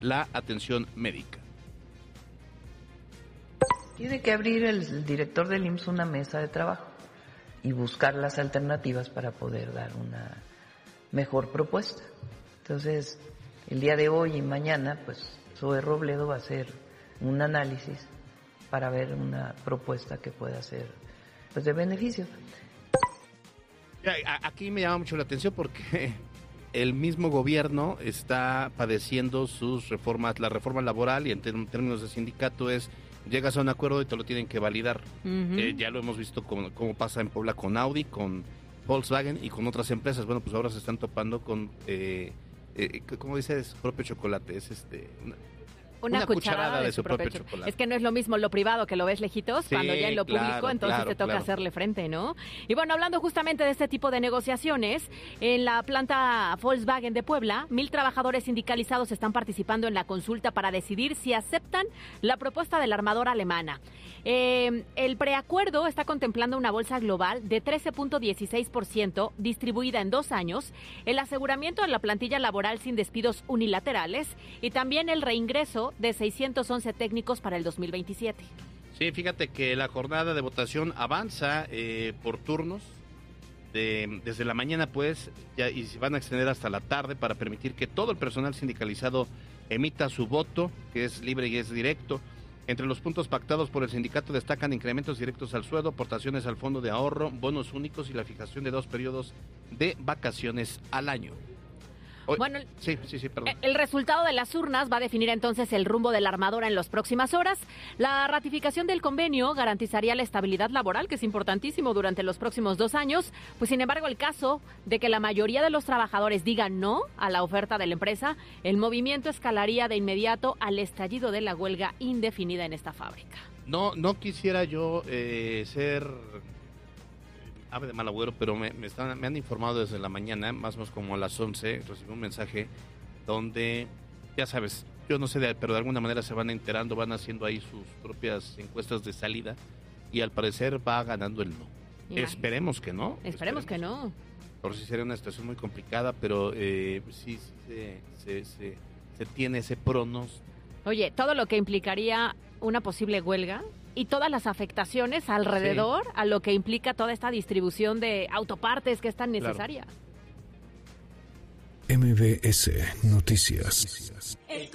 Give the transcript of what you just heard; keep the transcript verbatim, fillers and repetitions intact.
la atención médica. Tiene que abrir el director del I M S S una mesa de trabajo y buscar las alternativas para poder dar una mejor propuesta. Entonces, el día de hoy y mañana, pues, Zoe Robledo va a hacer un análisis para ver una propuesta que pueda ser, pues, de beneficio. Aquí me llama mucho la atención porque el mismo gobierno está padeciendo sus reformas, la reforma laboral, y en términos de sindicato es, llegas a un acuerdo y te lo tienen que validar. Uh-huh. Eh, ya lo hemos visto como, como pasa en Puebla con Audi, con Volkswagen y con otras empresas. Bueno, pues ahora se están topando con, eh, eh, ¿cómo dices? Propio chocolate, es este... Una, Una, una cucharada, cucharada de, de su su propio propio chocolate. Es que no es lo mismo lo privado que lo ves lejitos, sí, cuando ya en lo claro, público, entonces claro, te toca claro. hacerle frente, ¿no? Y bueno, hablando justamente de este tipo de negociaciones, en la planta Volkswagen de Puebla, mil trabajadores sindicalizados están participando en la consulta para decidir si aceptan la propuesta de la armadora alemana. Eh, el preacuerdo está contemplando una bolsa global de trece punto dieciséis por ciento distribuida en dos años, el aseguramiento de la plantilla laboral sin despidos unilaterales y también el reingreso de seiscientos once técnicos para el dos mil veintisiete. Sí, fíjate que la jornada de votación avanza eh, por turnos, de, desde la mañana pues, ya, y se van a extender hasta la tarde para permitir que todo el personal sindicalizado emita su voto, que es libre y es directo. Entre los puntos pactados por el sindicato destacan incrementos directos al sueldo, aportaciones al fondo de ahorro, bonos únicos y la fijación de dos periodos de vacaciones al año. Hoy, bueno, sí, sí, sí, perdón. El resultado de las urnas va a definir entonces el rumbo de la armadora en las próximas horas. La ratificación del convenio garantizaría la estabilidad laboral, que es importantísimo durante los próximos dos años. Pues sin embargo, el caso de que la mayoría de los trabajadores digan no a la oferta de la empresa, el movimiento escalaría de inmediato al estallido de la huelga indefinida en esta fábrica. No, no quisiera yo eh, ser ave de mal agüero, pero me, me, están, me han informado desde la mañana, más o menos como a las once, recibí un mensaje donde, ya sabes, yo no sé, de, pero de alguna manera se van enterando, van haciendo ahí sus propias encuestas de salida y al parecer va ganando el no. Imagínate. Esperemos que no. Esperemos, esperemos que no. Por si sería una situación muy complicada, pero eh, sí, sí se, se, se, se tiene ese pronóstico. Oye, todo lo que implicaría una posible huelga y todas las afectaciones alrededor, sí, a lo que implica toda esta distribución de autopartes que es tan necesaria. Claro. M B S Noticias.